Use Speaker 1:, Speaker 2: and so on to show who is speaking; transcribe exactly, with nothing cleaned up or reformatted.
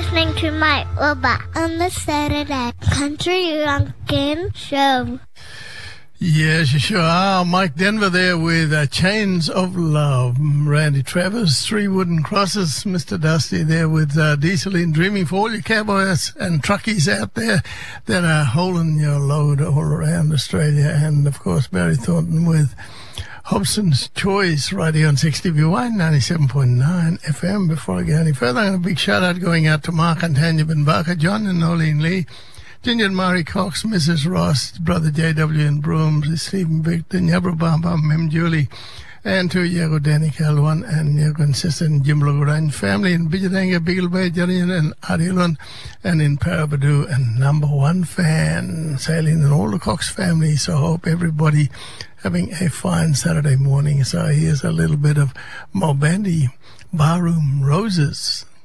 Speaker 1: listening to Mike Wilbur on the Saturday Country Lunkin Show.
Speaker 2: Yes, you sure are. Mike Denver there with uh, Chains of Love. Randy Travers, Three Wooden Crosses. Mister Dusty there with uh, Dieseline Dreaming for all you cowboys and truckies out there that are hauling your load all around Australia. And, of course, Barry Thornton with Hobson's Choice right here on sixty V Y, ninety-seven point nine F M. Before I go any further, I'm a big shout-out going out to Mark and Tanya Benbarker, John and Nolene Lee, Ginger and Murray Cox, Missus Ross, Brother J W and Brooms, Stephen Victor, Nyabra Bamba, Mem Julie, and to Yago Danny Kalwan and Yago and sister and Jim Logoran family in Bijadanga, Beagle Bay, Jarian and Adilon, and in Parabadu, and number one fan sailing in all the Cox family. So I hope everybody having a fine Saturday morning. So here's a little bit of Mulbandy Barroom Roses.